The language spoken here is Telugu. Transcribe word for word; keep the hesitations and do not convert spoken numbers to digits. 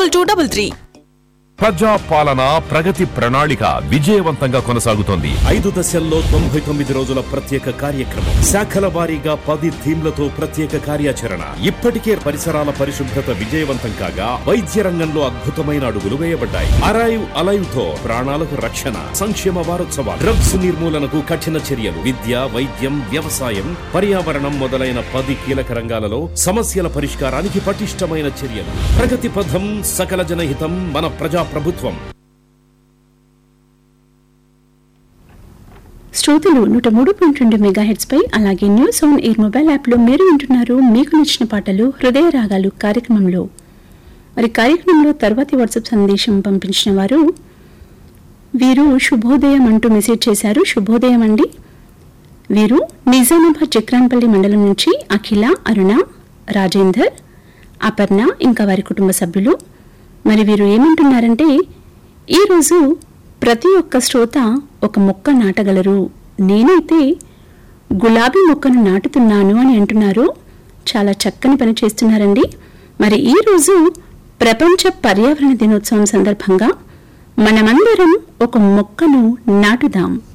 Double two double three. ప్రజా పాలన ప్రగతి ప్రణాళిక విజయవంతంగా కొనసాగుతోంది. ఐదు దశల్లో తొంభై తొమ్మిది రోజుల ప్రత్యేక కార్యక్రమం, శాఖల వారీగా పది థీమ్లతో ప్రత్యేక కార్యాచరణ. ఇప్పటికే పరిసరాల పరిశుభ్రత విజయవంతం కాగా వైద్య రంగంలో అద్భుతమైన అడుగులు వేయబడ్డాయి. అరైవ్ అలైవ్ తో ప్రాణాలకు రక్షణ. సంక్షేమ వారోత్సవాలు, డ్రగ్స్ నిర్మూలనకు కఠిన చర్యలు, విద్య, వైద్యం, వ్యవసాయం, పర్యావరణం మొదలైన పది కీలక రంగాలలో సమస్యల పరిష్కారానికి పటిష్టమైన చర్యలు. ప్రగతి పథం, సకల జనహితం, మన ప్రజా ప్రభుత్వం. శ్రోతలు నూట మూడు పాయింట్ రెండు మెగాహెట్స్ పై అలాగే news on air mobile app లో మీరు వింటున్నారు మీకు నచ్చిన పాటలు హృదయ రాగాలు కార్యక్రమంలో. మరి కార్యక్రమంలో తర్వాతి వాట్సాప్ సందేశం పంపించిన వారు వీరు శుభోదయం అంటూ మెసేజ్ చేశారు. శుభోదయం అండి. వీరు నిజామాబాద్ చక్రాన్పల్లి మండలం నుంచి అఖిల, అరుణ, రాజేందర్, అపర్ణ ఇంకా వారి కుటుంబ సభ్యులు. మరి వీరు ఏమంటున్నారంటే, ఈరోజు ప్రతి ఒక్క శ్రోత ఒక మొక్క నాటగలరు, నేనైతే గులాబీ మొక్కను నాటుతున్నాను అని అంటున్నారు. చాలా చక్కని పని చేస్తున్నారండి. మరి ఈరోజు ప్రపంచ పర్యావరణ దినోత్సవం సందర్భంగా మనమందరం ఒక మొక్కను నాటుదాం.